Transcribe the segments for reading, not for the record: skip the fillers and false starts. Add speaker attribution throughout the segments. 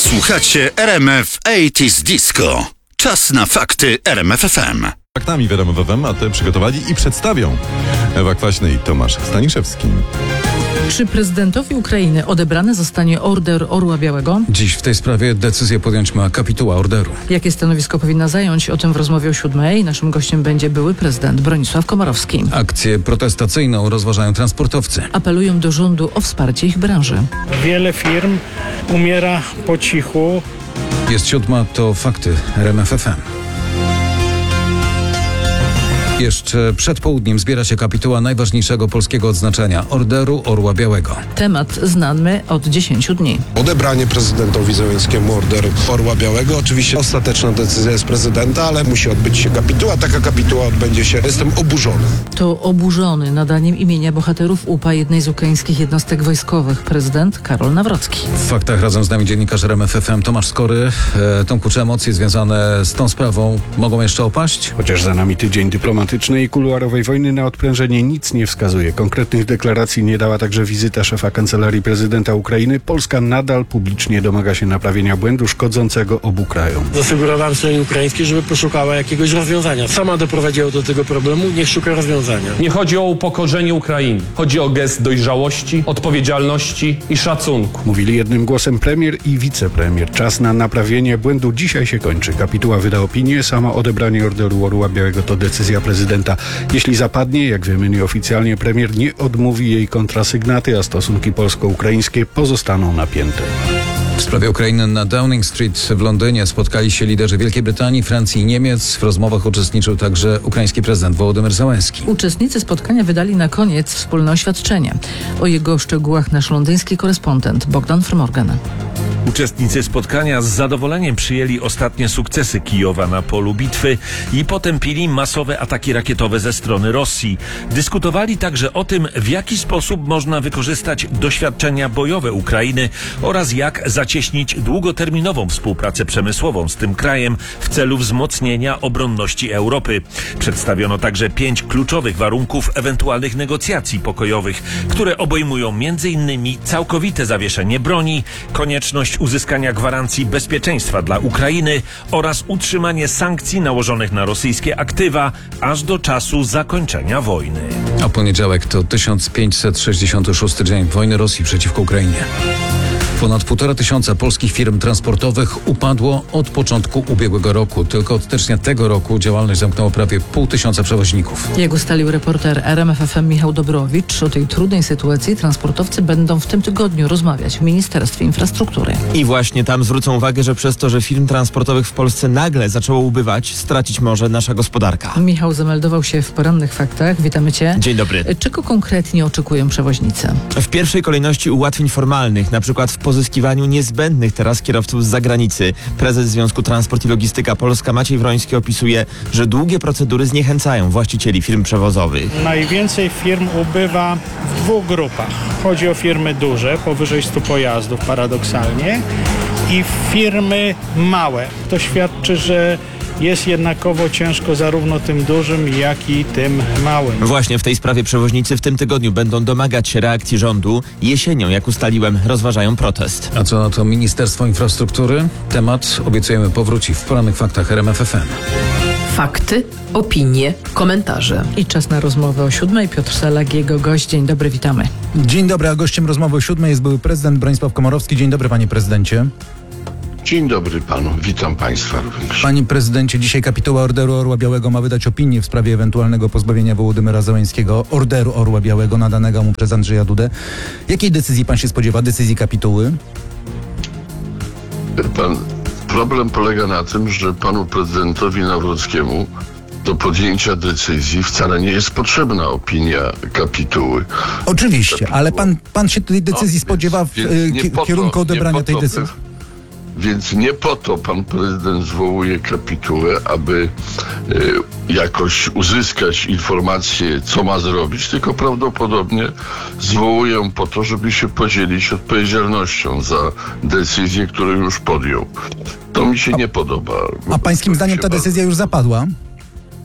Speaker 1: Słuchacie RMF 80's Disco. Czas na fakty RMF FM.
Speaker 2: Faktami w RMF FM, a te przygotowali i przedstawią Ewa Kwaśny i Tomasz Staniszewski.
Speaker 3: Czy prezydentowi Ukrainy odebrany zostanie Order Orła Białego?
Speaker 4: Dziś w tej sprawie decyzję podjąć ma kapituła orderu.
Speaker 3: Jakie stanowisko powinna zająć? O tym w rozmowie o 7:00. Naszym gościem będzie były prezydent Bronisław Komorowski.
Speaker 4: Akcję protestacyjną rozważają transportowcy.
Speaker 3: Apelują do rządu o wsparcie ich branży.
Speaker 5: Wiele firm umiera po cichu.
Speaker 4: Jest 7:00, to fakty RMF FM. Jeszcze przed południem zbiera się kapituła najważniejszego polskiego odznaczenia Orderu Orła Białego.
Speaker 3: Temat znany od 10 dni.
Speaker 6: Odebranie prezydentowi Zełenskiemu Orderu Orła Białego. Oczywiście ostateczna decyzja jest prezydenta, ale musi odbyć się kapituła. Taka kapituła odbędzie się. Jestem oburzony.
Speaker 3: To oburzony nadaniem imienia bohaterów UPA jednej z ukraińskich jednostek wojskowych prezydent Karol Nawrocki.
Speaker 4: W faktach razem z nami dziennikarz RMF FM Tomasz Skory. Tomku, czy emocje związane z tą sprawą mogą jeszcze opaść?
Speaker 7: Chociaż za nami tydzień dyplomatycznej i kuluarowej wojny, na odprężenie nic nie wskazuje. Konkretnych deklaracji nie dała także wizyta szefa Kancelarii Prezydenta Ukrainy. Polska nadal publicznie domaga się naprawienia błędu szkodzącego obu krajom.
Speaker 8: Zasugerowałem stronie ukraińskiej, żeby poszukała jakiegoś rozwiązania. Sama doprowadziła do tego problemu, niech szuka rozwiązania.
Speaker 9: Nie chodzi o upokorzenie Ukrainy. Chodzi o gest dojrzałości, odpowiedzialności i szacunku.
Speaker 7: Mówili jednym głosem premier i wicepremier. Czas na naprawienie błędu dzisiaj się kończy. Kapituła wyda opinię, sama odebranie Orderu Orła Białego to decyzja prezydenta. Jeśli zapadnie, jak wiemy nieoficjalnie, premier nie odmówi jej kontrasygnaty, a stosunki polsko-ukraińskie pozostaną napięte.
Speaker 4: W sprawie Ukrainy na Downing Street w Londynie spotkali się liderzy Wielkiej Brytanii, Francji i Niemiec. W rozmowach uczestniczył także ukraiński prezydent Wołodymyr Zełenski.
Speaker 3: Uczestnicy spotkania wydali na koniec wspólne oświadczenie. O jego szczegółach nasz londyński korespondent Bogdan Frmorgan.
Speaker 10: Uczestnicy spotkania z zadowoleniem przyjęli ostatnie sukcesy Kijowa na polu bitwy i potępili masowe ataki rakietowe ze strony Rosji. Dyskutowali także o tym, w jaki sposób można wykorzystać doświadczenia bojowe Ukrainy oraz jak zacieśnić długoterminową współpracę przemysłową z tym krajem w celu wzmocnienia obronności Europy. Przedstawiono także 5 kluczowych warunków ewentualnych negocjacji pokojowych, które obejmują m.in. całkowite zawieszenie broni, konieczność uzyskania gwarancji bezpieczeństwa dla Ukrainy oraz utrzymanie sankcji nałożonych na rosyjskie aktywa aż do czasu zakończenia wojny.
Speaker 4: A poniedziałek to 1566 dzień wojny Rosji przeciwko Ukrainie. Ponad 1500 polskich firm transportowych upadło od początku ubiegłego roku. Tylko od stycznia tego roku działalność zamknęło prawie 500 przewoźników.
Speaker 3: Jak ustalił reporter RMF FM Michał Dobrowicz, o tej trudnej sytuacji transportowcy będą w tym tygodniu rozmawiać w Ministerstwie Infrastruktury.
Speaker 11: I właśnie tam zwrócą uwagę, że przez to, że firm transportowych w Polsce nagle zaczęło ubywać, stracić może nasza gospodarka.
Speaker 3: Michał zameldował się w porannych faktach. Witamy Cię.
Speaker 11: Dzień dobry.
Speaker 3: Czego konkretnie oczekują przewoźnicy?
Speaker 11: W pierwszej kolejności ułatwień formalnych, na przykład w pozyskiwaniu niezbędnych teraz kierowców z zagranicy. Prezes Związku Transport i Logistyka Polska Maciej Wroński opisuje, że długie procedury zniechęcają właścicieli firm przewozowych.
Speaker 5: Najwięcej firm ubywa w 2 grupach. Chodzi o firmy duże, powyżej 100 pojazdów paradoksalnie, i firmy małe. To świadczy, że jest jednakowo ciężko zarówno tym dużym, jak i tym małym.
Speaker 11: Właśnie w tej sprawie przewoźnicy w tym tygodniu będą domagać się reakcji rządu. Jesienią, jak ustaliłem, rozważają protest.
Speaker 4: A co na to Ministerstwo Infrastruktury? Temat, obiecujemy, powróci w porannych faktach RMF FM.
Speaker 12: Fakty, opinie, komentarze.
Speaker 3: I czas na rozmowę o 7:00. Piotr Salak, jego gość. Dzień dobry, witamy.
Speaker 13: Dzień dobry, a gościem rozmowy o 7:00 jest były prezydent Bronisław Komorowski. Dzień dobry, panie prezydencie.
Speaker 14: Dzień dobry panu, witam państwa również.
Speaker 13: Panie prezydencie, dzisiaj kapituła Orderu Orła Białego ma wydać opinię w sprawie ewentualnego pozbawienia Wołodymyra Zełenskiego Orderu Orła Białego nadanego mu przez Andrzeja Dudę. Jakiej decyzji pan się spodziewa? Decyzji kapituły?
Speaker 14: Pan, problem polega na tym, że panu prezydentowi Nawrockiemu do podjęcia decyzji wcale nie jest potrzebna opinia kapituły.
Speaker 13: Oczywiście, ale pan się tej decyzji spodziewa w kierunku odebrania tej decyzji?
Speaker 14: Więc nie po to pan prezydent zwołuje kapitułę, aby jakoś uzyskać informację, co ma zrobić, tylko prawdopodobnie zwołuje ją po to, żeby się podzielić odpowiedzialnością za decyzję, którą już podjął. To mi się nie podoba.
Speaker 13: A pańskim zdaniem ta decyzja już zapadła?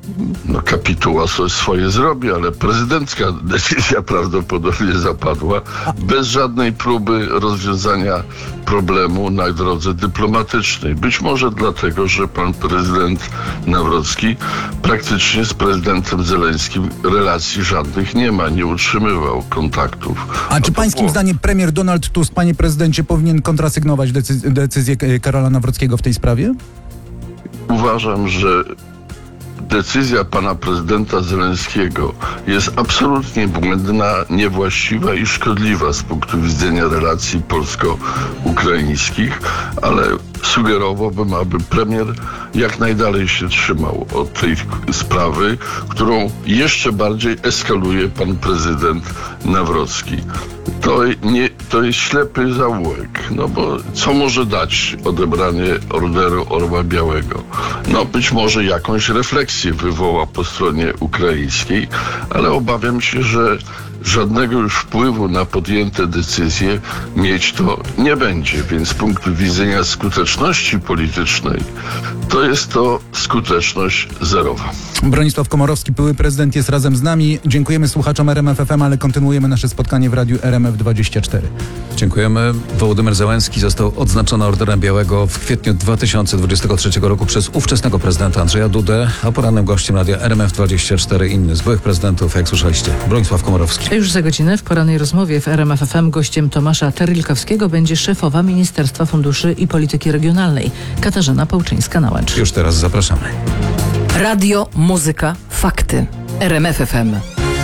Speaker 14: kapituła swoje zrobi, ale prezydencka decyzja prawdopodobnie zapadła bez żadnej próby rozwiązania problemu na drodze dyplomatycznej. Być może dlatego, że pan prezydent Nawrocki praktycznie z prezydentem Zeleńskim relacji żadnych nie ma, nie utrzymywał kontaktów.
Speaker 13: A czy pańskim zdaniem premier Donald Tusk, panie prezydencie, powinien kontrasygnować decyzję Karola Nawrockiego w tej sprawie?
Speaker 14: Uważam, że decyzja pana prezydenta Zeleńskiego jest absolutnie błędna, niewłaściwa i szkodliwa z punktu widzenia relacji polsko-ukraińskich, ale sugerowałbym, aby premier jak najdalej się trzymał od tej sprawy, którą jeszcze bardziej eskaluje pan prezydent Nawrocki. To jest ślepy zaułek, bo co może dać odebranie Orderu Orła Białego? Być może jakąś refleksję wywoła po stronie ukraińskiej, ale obawiam się, że żadnego już wpływu na podjęte decyzje mieć to nie będzie, więc z punktu widzenia skuteczności politycznej to jest to skuteczność zerowa.
Speaker 13: Bronisław Komorowski, były prezydent, jest razem z nami. Dziękujemy słuchaczom RMF FM, ale kontynuujemy nasze spotkanie w radiu RMF24.
Speaker 4: Dziękujemy. Wołodymyr Zełenski został odznaczony Orderem Białego w kwietniu 2023 roku przez ówczesnego prezydenta Andrzeja Dudę, a porannym gościem radia RMF24 inny z byłych prezydentów, jak słyszeliście, Bronisław Komorowski.
Speaker 3: Już za godzinę w porannej rozmowie w RMF FM gościem Tomasza Terlikowskiego będzie szefowa Ministerstwa Funduszy i Polityki Regionalnej Katarzyna Pałczyńska-Nałęcz.
Speaker 4: Już teraz zapraszamy.
Speaker 12: Radio, muzyka, fakty. RMF FM.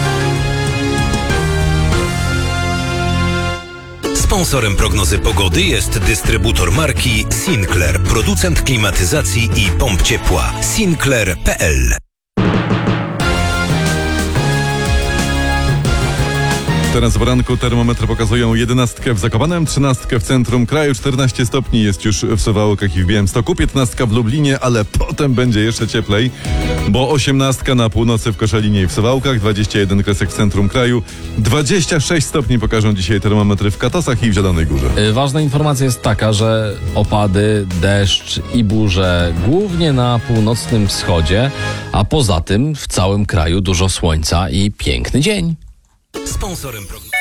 Speaker 15: Sponsorem prognozy pogody jest dystrybutor marki Sinclair, producent klimatyzacji i pomp ciepła. Sinclair.pl.
Speaker 2: Teraz w ranku termometry pokazują 11 w Zakopanem, 13 w centrum kraju, 14 stopni jest już w Suwałkach i w Białymstoku, 15 w Lublinie, ale potem będzie jeszcze cieplej, bo 18 na północy w Koszalinie i w Suwałkach, 21 kresek w centrum kraju, 26 stopni pokażą dzisiaj termometry w Katosach i w Zielonej Górze.
Speaker 16: Ważna informacja jest taka, że opady, deszcz i burze głównie na północnym wschodzie, a poza tym w całym kraju dużo słońca i piękny dzień.
Speaker 15: Sponsorem prognozy.